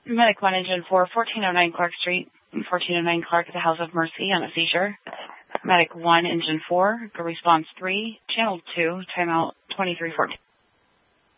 Medic 1, Engine 4, 1409 Clark Street, 1409 Clark at the House of Mercy on a seizure. Medic 1, Engine 4, response 3, Channel 2, timeout 2314.